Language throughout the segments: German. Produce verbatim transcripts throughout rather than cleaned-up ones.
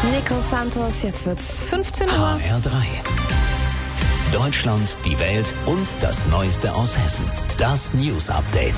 Nico Santos, jetzt wird's fünfzehn Uhr. H R drei. Deutschland, die Welt und das Neueste aus Hessen. Das News Update.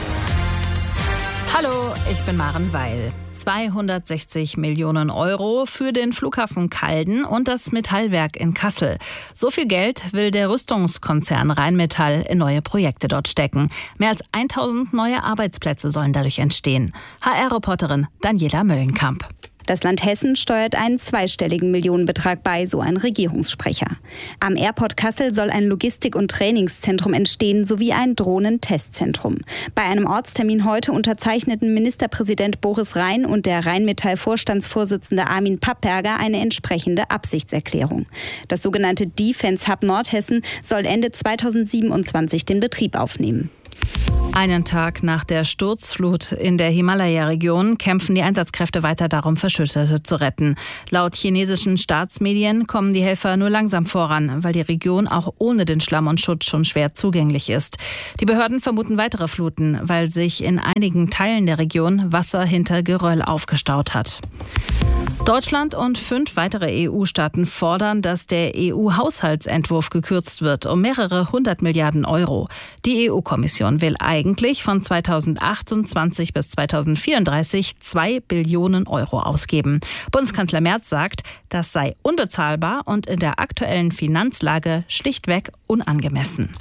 Hallo, ich bin Maren Weil. zweihundertsechzig Millionen Euro für den Flughafen Calden und das Metallwerk in Kassel. So viel Geld will der Rüstungskonzern Rheinmetall in neue Projekte dort stecken. Mehr als tausend neue Arbeitsplätze sollen dadurch entstehen. H R-Reporterin Daniela Möllenkamp. Das Land Hessen steuert einen zweistelligen Millionenbetrag bei, so ein Regierungssprecher. Am Airport Kassel soll ein Logistik- und Trainingszentrum entstehen sowie ein Drohnentestzentrum. Bei einem Ortstermin heute unterzeichneten Ministerpräsident Boris Rhein und der Rheinmetall-Vorstandsvorsitzende Armin Papperger eine entsprechende Absichtserklärung. Das sogenannte Defense Hub Nordhessen soll Ende zweitausendsiebenundzwanzig den Betrieb aufnehmen. Einen Tag nach der Sturzflut in der Himalaya-Region kämpfen die Einsatzkräfte weiter darum, Verschüttete zu retten. Laut chinesischen Staatsmedien kommen die Helfer nur langsam voran, weil die Region auch ohne den Schlamm und Schutt schon schwer zugänglich ist. Die Behörden vermuten weitere Fluten, weil sich in einigen Teilen der Region Wasser hinter Geröll aufgestaut hat. Deutschland und fünf weitere E U-Staaten fordern, dass der E U-Haushaltsentwurf gekürzt wird um mehrere hundert Milliarden Euro. Die E U-Kommission will eigentlich von zweitausendachtundzwanzig bis zweitausendvierunddreißig zwei Billionen Euro ausgeben. Bundeskanzler Merz sagt, das sei unbezahlbar und in der aktuellen Finanzlage schlichtweg unangemessen.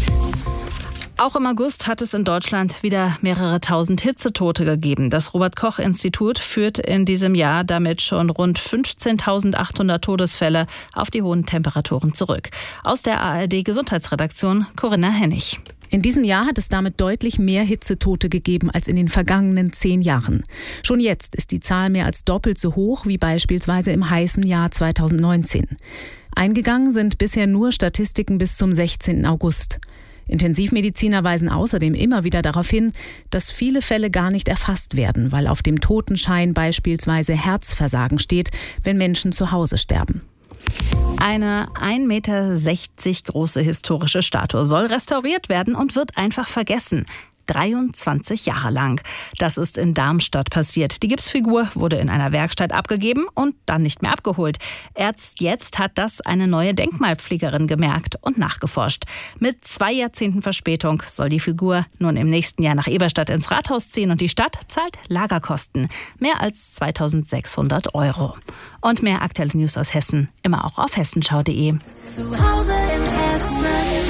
Auch im August hat es in Deutschland wieder mehrere tausend Hitzetote gegeben. Das Robert-Koch-Institut führt in diesem Jahr damit schon rund fünfzehntausendachthundert Todesfälle auf die hohen Temperaturen zurück. Aus der A R D-Gesundheitsredaktion Corinna Hennig. In diesem Jahr hat es damit deutlich mehr Hitzetote gegeben als in den vergangenen zehn Jahren. Schon jetzt ist die Zahl mehr als doppelt so hoch wie beispielsweise im heißen Jahr zweitausendneunzehn. Eingegangen sind bisher nur Statistiken bis zum sechzehnten August. Intensivmediziner weisen außerdem immer wieder darauf hin, dass viele Fälle gar nicht erfasst werden, weil auf dem Totenschein beispielsweise Herzversagen steht, wenn Menschen zu Hause sterben. Eine ein Meter sechzig große historische Statue soll restauriert werden und wird einfach vergessen. dreiundzwanzig Jahre lang. Das ist in Darmstadt passiert. Die Gipsfigur wurde in einer Werkstatt abgegeben und dann nicht mehr abgeholt. Erst jetzt hat das eine neue Denkmalpflegerin gemerkt und nachgeforscht. Mit zwei Jahrzehnten Verspätung soll die Figur nun im nächsten Jahr nach Eberstadt ins Rathaus ziehen und die Stadt zahlt Lagerkosten. Mehr als zweitausendsechshundert Euro. Und mehr aktuelle News aus Hessen immer auch auf hessenschau punkt de. Zu Hause in Hessen.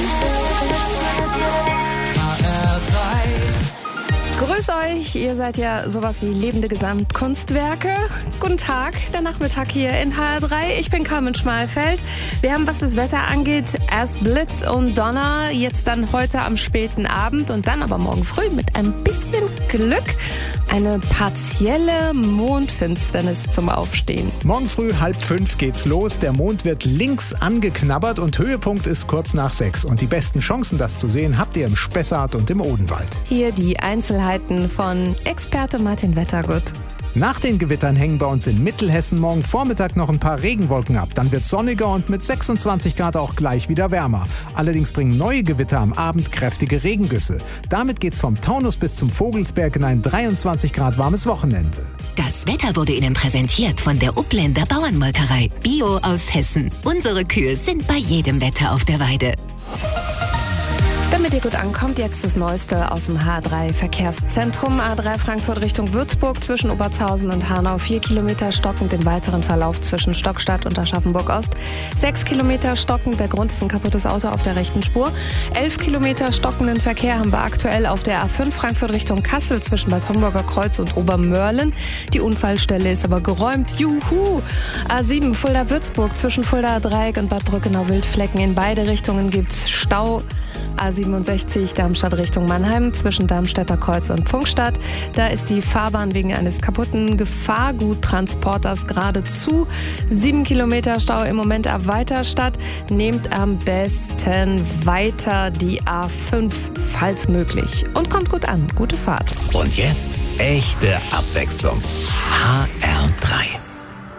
Grüß euch, ihr seid ja sowas wie lebende Gesamtkunstwerke. Guten Tag, der Nachmittag hier in H R drei. Ich bin Carmen Schmalfeld. Wir haben, was das Wetter angeht, erst Blitz und Donner, jetzt dann heute am späten Abend und dann aber morgen früh mit ein bisschen Glück eine partielle Mondfinsternis zum Aufstehen. Morgen früh halb fünf geht's los. Der Mond wird links angeknabbert und Höhepunkt ist kurz nach sechs. Und die besten Chancen, das zu sehen, habt ihr im Spessart und im Odenwald. Hier die Einzelheiten von Experte Martin Wettergut. Nach den Gewittern hängen bei uns in Mittelhessen morgen Vormittag noch ein paar Regenwolken ab. Dann wird es sonniger und mit sechsundzwanzig Grad auch gleich wieder wärmer. Allerdings bringen neue Gewitter am Abend kräftige Regengüsse. Damit geht's vom Taunus bis zum Vogelsberg in ein dreiundzwanzig Grad warmes Wochenende. Das Wetter wurde Ihnen präsentiert von der Upländer Bauernmolkerei. Bio aus Hessen. Unsere Kühe sind bei jedem Wetter auf der Weide. Damit ihr gut ankommt, jetzt das Neueste aus dem H drei Verkehrszentrum. A drei Frankfurt Richtung Würzburg zwischen Obertshausen und Hanau. Vier Kilometer stockend im weiteren Verlauf zwischen Stockstadt und Aschaffenburg-Ost. Sechs Kilometer stockend, der Grund ist ein kaputtes Auto auf der rechten Spur. Elf Kilometer stockenden Verkehr haben wir aktuell auf der A fünf Frankfurt Richtung Kassel zwischen Bad Homburger Kreuz und Obermörlen. Die Unfallstelle ist aber geräumt. Juhu! A sieben Fulda-Würzburg zwischen Fulda Dreieck und Bad Brückenau-Wildflecken. In beide Richtungen gibt's Stau. A siebenundsechzig Darmstadt Richtung Mannheim zwischen Darmstädter Kreuz und Pfungstadt. Da ist die Fahrbahn wegen eines kaputten Gefahrguttransporters gerade zu. Sieben Kilometer Stau im Moment ab Weiterstadt. Nehmt am besten weiter die A fünf, falls möglich. Und kommt gut an. Gute Fahrt. Und jetzt echte Abwechslung. H R drei.